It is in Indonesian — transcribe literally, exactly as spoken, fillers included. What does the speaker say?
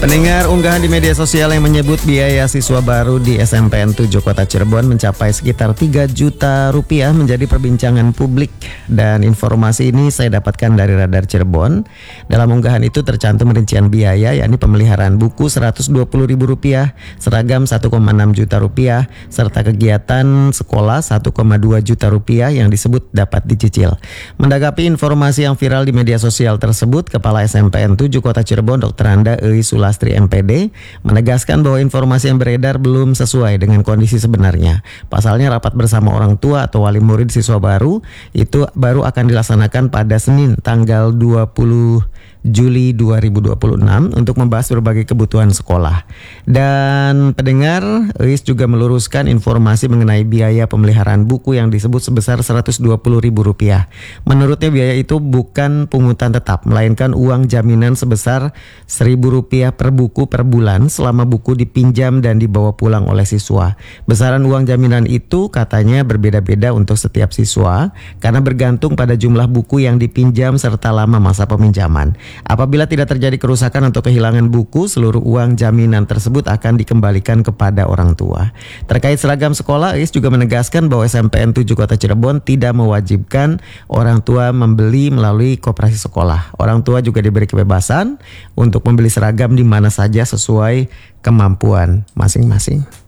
Pendengar, unggahan di media sosial yang menyebut biaya siswa baru di S M P N tujuh Kota Cirebon mencapai sekitar tiga juta rupiah menjadi perbincangan publik. Dan informasi ini saya dapatkan dari Radar Cirebon. Dalam unggahan itu tercantum rincian biaya, yakni pemeliharaan buku seratus dua puluh ribu rupiah, seragam satu koma enam juta rupiah, serta kegiatan sekolah satu koma dua juta rupiah yang disebut dapat dicicil. Menanggapi informasi yang viral di media sosial tersebut, Kepala S M P N tujuh Kota Cirebon Dokter Anda Eui Sulastri M P D menegaskan bahwa informasi yang beredar belum sesuai dengan kondisi sebenarnya. Pasalnya, rapat bersama orang tua atau wali murid siswa baru itu baru akan dilaksanakan pada Senin tanggal dua puluh Juli dua ribu dua puluh enam untuk membahas berbagai kebutuhan sekolah. Dan pendengar, Eis juga meluruskan informasi mengenai biaya pemeliharaan buku yang disebut sebesar seratus dua puluh ribu rupiah. Menurutnya biaya itu bukan pungutan tetap, melainkan uang jaminan sebesar seribu rupiah per buku per bulan selama buku dipinjam dan dibawa pulang oleh siswa. Besaran uang jaminan itu katanya berbeda-beda untuk setiap siswa karena bergantung pada jumlah buku yang dipinjam serta lama masa peminjaman. Apabila tidak terjadi kerusakan atau kehilangan buku, seluruh uang jaminan tersebut akan dikembalikan kepada orang tua. Terkait seragam sekolah, Eis juga menegaskan bahwa S M P N tujuh Kota Cirebon tidak mewajibkan orang tua membeli melalui koperasi sekolah. Orang tua juga diberi kebebasan untuk membeli seragam di mana saja sesuai kemampuan masing-masing.